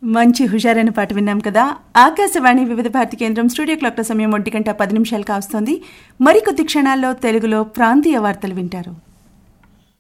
మంచి హుషారైన పాట విన్నాం కదా. ఆకాశవాణి వివిధ భారతి కేంద్రం స్టూడియో క్లాక్ల సమయం 1:10 కావస్తోంది. మరికొద్ది క్షణాల్లో తెలుగులో ప్రాంతీయ వార్తలు వింటారు.